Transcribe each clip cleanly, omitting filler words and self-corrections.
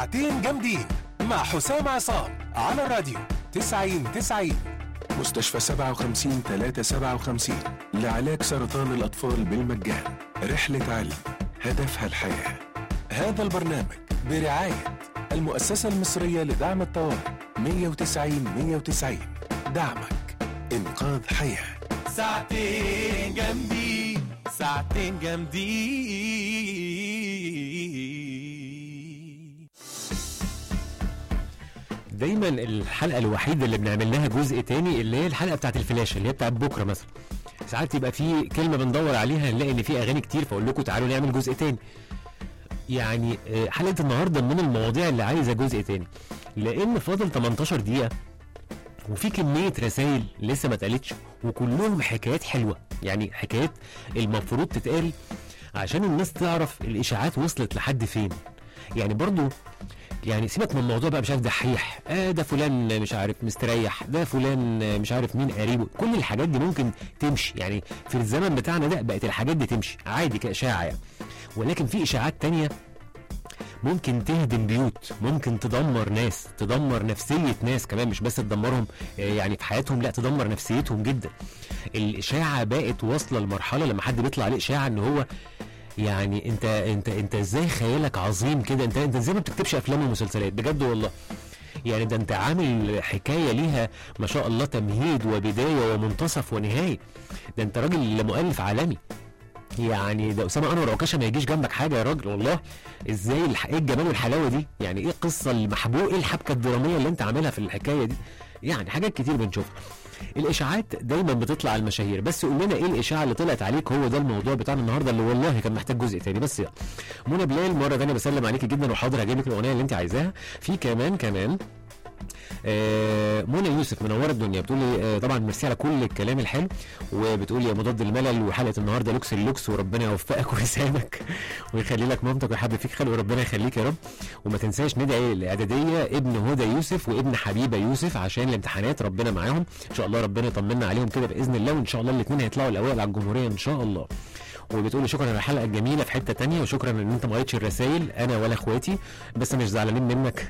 ساعتين جامدين مع حسام عصام على الراديو 90-90. مستشفى 57-357 لعلاج سرطان الأطفال بالمجان. رحلة علم هدفها الحياة. هذا البرنامج برعاية المؤسسة المصرية لدعم الطوارئ 190-190. دعمك إنقاذ حياة. ساعتين جامدين ساعتين جامدين. دايما الحلقه الوحيده اللي بنعمل لها جزء تاني اللي هي الحلقه بتاعت الفلاشه اللي هي بتاعت بكره مثلا. ساعات يبقى في كلمه بندور عليها نلاقي ان في اغاني كتير فاقول لكم تعالوا نعمل جزء تاني. يعني حلقه النهارده من المواضيع اللي عايزه جزء تاني لان فاضل 18 دقيقه وفي كميه رسائل لسه ما اتقالتش وكلهم حكايات حلوه، يعني حكايات المفروض تتقال عشان الناس تعرف الاشاعات وصلت لحد فين. يعني برضو يعني سيبك من الموضوع بقى مش عارف دحيح ده فلان مش عارف مستريح، ده فلان مش عارف مين قريبه، كل الحاجات دي ممكن تمشي. يعني في الزمن بتاعنا ده بقت الحاجات دي تمشي عادي كاشاعه يعني. ولكن في اشاعات تانية ممكن تهدم بيوت، ممكن تدمر ناس، تدمر نفسيه ناس كمان، مش بس تدمرهم يعني في حياتهم، لا تدمر نفسيتهم جدا. الاشاعه بقت واصله لمرحله لما حد بيطلع عليه اشاعه ان هو يعني انت ازاي خيالك عظيم كده، انت ازاي ما بتكتبش افلام ومسلسلات بجد والله. يعني ده انت عامل حكايه ليها ما شاء الله تمهيد وبدايه ومنتصف ونهايه، ده انت راجل مؤلف عالمي. يعني ده اسامه انور عكاشه ما يجيش جنبك حاجه يا راجل والله. ازاي ايه الجمال والحلاوه دي؟ يعني ايه القصه المحبوق، ايه الحبكه الدراميه اللي انت عاملها في الحكايه دي؟ يعني حاجات كتير بنشوفها. الاشاعات دايما بتطلع على المشاهير، بس قول لنا ايه الاشاعه اللي طلعت عليك؟ هو ده الموضوع بتاعنا النهارده اللي والله كان محتاج جزء تاني. بس يلا منى بلال مره ثانيه بسلم عليكي جدا وحاضر هجيب لك الاغنيه اللي انت عايزاها. في كمان منى يوسف منوره الدنيا بتقول لي طبعا ميرسي على كل الكلام الحلو، وبتقول لي يا مضاد الملل وحلقه النهارده لوكس اللوكس وربنا يوفقك ويسامك ويخلي لك مامتك ويحبب فيك خلق وربنا يخليك يا رب. وما تنساش ندعي الاعداديه ابن هدى يوسف وابن حبيبه يوسف عشان الامتحانات ربنا معاهم ان شاء الله، ربنا يطمنا عليهم كده باذن الله، وان شاء الله الاثنين هيطلعوا الاوائل على الجمهوريه ان شاء الله. وبتقول لي شكرا على الحلقه الجميله في حته تانية، وشكرا ان انت ما قريتش الرسائل انا ولا اخواتي بس مش زعلانين منك.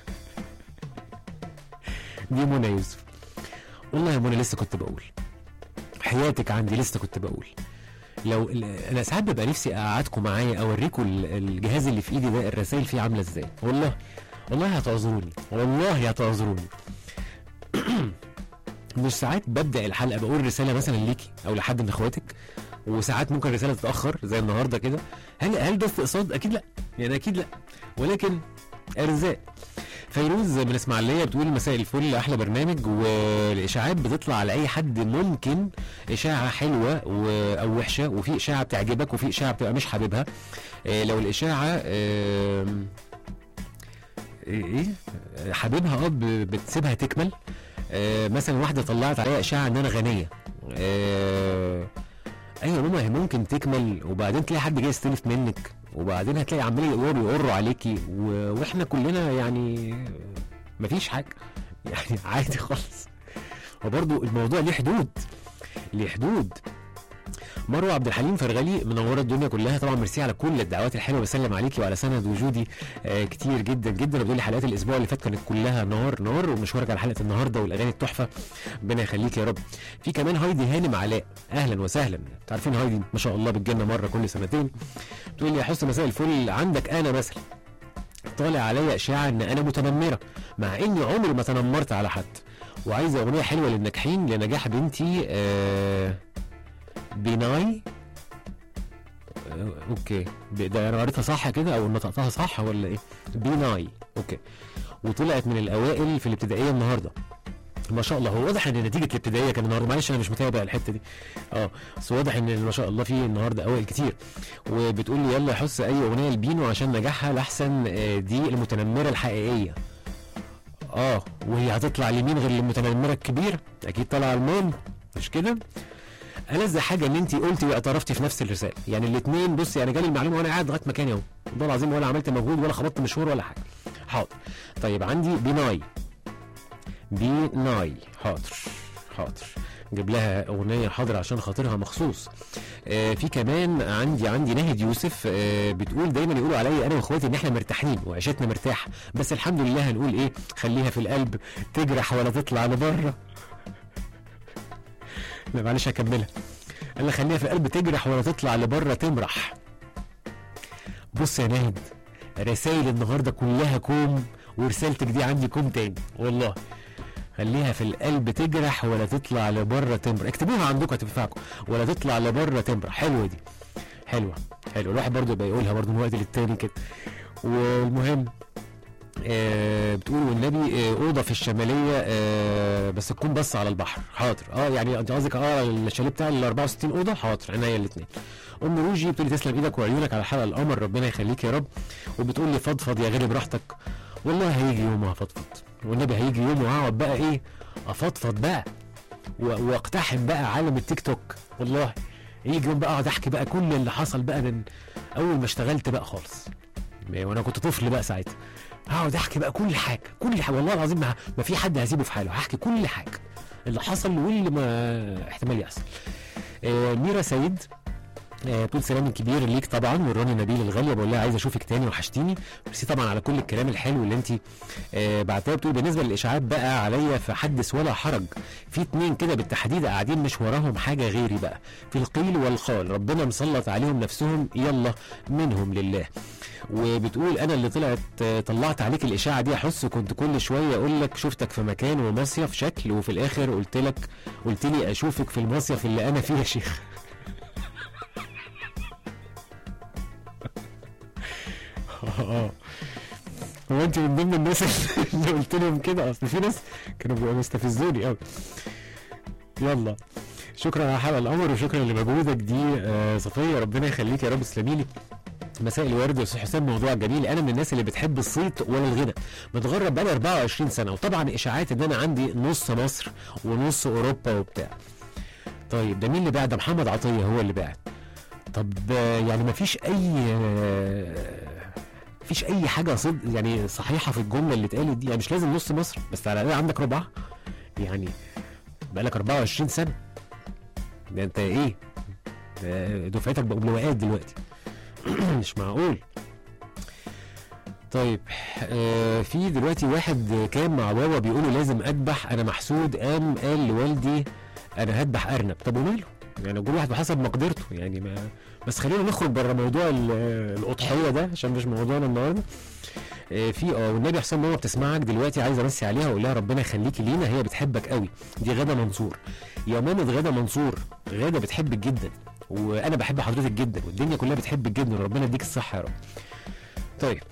دي منى يوسف. والله يا منى لسه كنت بقول حياتك عندي، لسه كنت بقول لو انا ساعات ببقى نفسي اقعدكم معايا اوريكم الجهاز اللي في ايدي ده الرسائل فيه عامله ازاي. والله هتعذروني، والله هتعذروني. مش ساعات ببدا الحلقه بقول رساله مثلا ليكي او لحد من اخواتك، وساعات ممكن رساله تتاخر زي النهارده كده. هل ده استقصاد؟ اكيد لا، يعني اكيد لا، ولكن ارزاق. فيروز من اسماعيليه بتقول مساء الفل احلى برنامج، والاشاعات بتطلع على اي حد، ممكن اشاعه حلوه او وحشه، وفي اشاعه بتعجبك وفي اشاعه بتبقى مش حاببها. لو الاشاعه حاببها بتسيبها تكمل. مثلا واحده طلعت عليها اشاعه ان انا غنيه، ايوه ماما هي ممكن تكمل وبعدين تلاقي حد جاي يستلف منك، وبعدين هتلاقي عمالين يقروا عليكي واحنا كلنا يعني مفيش حاجه يعني عادي خالص. وبرضو الموضوع ليه حدود. مروه عبد الحليم فرغلي منوره الدنيا كلها، طبعا ميرسي على كل الدعوات الحلوه، بسلم عليكي وعلى سند وجودي كتير جدا جدا. وبتقول لي حلقات الاسبوع اللي فات كانت كلها نار ومشوارك على حلقه النهارده والاغاني التحفه، ربنا يخليك يا رب. في كمان هايدي هانم علاء، اهلا وسهلا. عارفين هايدي ما شاء الله بتجينا مره كل سنتين. بتقول لي يا حسن مساء الفل، عندك انا مثلا طالع عليا اشاعه ان انا متنمره مع اني عمري ما تنمرت على حد، وعايزه اغنيه حلوه للناجحين لنجاح بنتي بيناي. اوكي ده انا قريتها صح كده او نطقتها صح ولا ايه؟ بيناي اوكي. وطلعت من الاوائل في الابتدائيه النهارده ما شاء الله. هو واضح ان نتيجه الابتدائيه كان النهارده، معلش انا مش متابع الحته دي بس واضح ان ما شاء الله في النهارده اوائل كتير. وبتقول لي يلا حس اي اغنيه لبينو عشان نجاحها لاحسن دي المتنمره الحقيقيه. وهي هتطلع لمين غير المتنمره الكبيره؟ اكيد طالعه المام مش كده؟ ألذ حاجه ان انت قلتي واعترفتي في نفس الرساله، يعني الاثنين. بص يعني جالي المعلومه وانا قاعد لغايه مكاني اهو والله العظيم، ولا عملت مجهود ولا خبطت مشوار ولا حاجه. حاضر. طيب عندي بيناي حاضر نجيب لها اغنيه حاضر عشان خاطرها مخصوص. في كمان عندي ناهد يوسف بتقول دايما يقولوا عليا انا واخواتي ان احنا مرتاحين وعيشتنا مرتاحه، بس الحمد لله هنقول ايه، خليها في القلب تجرح ولا تطلع لبره. لا معلش هكملها، قال لي خليها في القلب تجرح ولا تطلع لبره تمرح. بص يا ناهد، رسائل النهارده كلها كوم، ورسالتك دي عندي كوم تاني والله. خليها في القلب تجرح ولا تطلع لبره تمرح، اكتبوها عندكم هتنفعكم، ولا تطلع لبره تمرح. حلوه دي، حلوه الواحد برضو يبقى يقولها برضو من وقت للتاني كده. والمهم بتقول والنبي اوضه في الشماليه بس تكون بس على البحر. حاضر، يعني انت قصدك الشاليه بتاع ال 64 اوضه. حاضر عينيا الاثنين. ام روجي بتقول لي تسلم ايدك وعيونك على حلقه القمر، ربنا يخليك يا رب. وبتقول لي فضفض يا غالي براحتك، والله هيجي يوم هفضفض، والنبي هيجي يوم وهقعد بقى ايه افضفض بقى واقتحم بقى عالم التيك توك. والله يجي يوم بقى اقعد احكي بقى كل اللي حصل بقى من اول ما اشتغلت بقى خالص، وانا كنت طفل بقى ساعتها. هقعد احكي بقى كل حاجه والله العظيم ما في حد هسيبه في حاله، هحكي كل حاجه اللي حصل واللي ما احتمال يحصل. ميرا سيد بتقول سلام كبير ليك طبعا، وراني نبيل الغاليه بقول لها عايزه اشوفك تاني وحشتيني. ميرسي طبعا على كل الكلام الحلو اللي انت بعتها. بتقول بالنسبه للاشاعات بقى عليا فحدث ولا حرج، في 2 كده بالتحديد قاعدين مش وراهم حاجه غيري بقى، في القيل والقال، ربنا مسلط عليهم نفسهم، يلا منهم لله. وبتقول انا اللي طلعت عليك الاشاعه دي، احس كنت كل شويه اقول لك شفتك في مكان ومصيف شكل، وفي الاخر قلت لي اشوفك في المصيف اللي انا فيه يا شيخ. هو انت من ضمن الناس اللي قلت لهم كده؟ اصل في ناس كانوا بيبقوا مستفزوني قوي. يلا شكرا على حلقه القمر، وشكرا لمجهودك دي صفيه، ربنا يخليك يا رب. تسلمي لي. مساء الورد يا استاذ حسام، موضوع جميل. انا من الناس اللي بتحب الصيت ولا الغنى، متغرب بقالي 24 سنه، وطبعا اشاعات ان انا عندي نص مصر ونص اوروبا وبتاع. طيب ده مين اللي باع؟ ده محمد عطيه هو اللي باع. طب يعني مفيش اي حاجه يعني صحيحه في الجمله اللي اتقالت دي، يعني مش لازم نص مصر، بس على الاقل عندك ربعها، يعني بقالك 24 سنه، ده انت ايه؟ دفعتك بقوا بلواءات دلوقتي. مش معقول. طيب في دلوقتي واحد كان مع بابا بيقولوا لازم اذبح، انا محسود، قال لوالدي انا هذبح ارنب. طب وماله؟ يعني كل واحد بحسب مقدرته، يعني ما بس خلينا نخرج بره موضوع الاضحيه ده عشان مش موضوعنا النهارده. في والنبي حسام ماما بتسمعك دلوقتي، عايزه امسي عليها واقول لها ربنا يخليكي لينا، هي بتحبك قوي. دي غاده منصور. يا ماما غاده منصور، غاده بتحبك جدا، وانا بحب حضرتك جدا، والدنيا كلها بتحبك جدا، وربنا يديك الصحه يا رب. طيب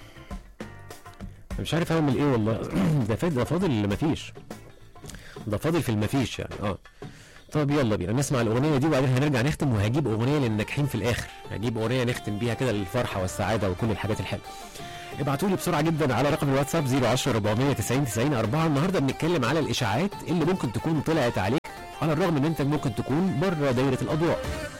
مش عارف اعمل ايه والله. ده فاضل مفيش، ده فاضل في المفيش يعني. طب يلا بينا نسمع الاغنيه دي وبعدين هنرجع نختم، وهجيب اغنيه للناجحين في الاخر، هجيب اغنيه نختم بيها كده للفرحه والسعاده وكل الحاجات الحلوه. ابعتوا لي بسرعه جدا على رقم الواتساب 010 490 90 4. النهارده بنتكلم على الاشاعات اللي ممكن تكون طلعت عليك على الرغم ان انت ممكن تكون بره دايره الاضواء.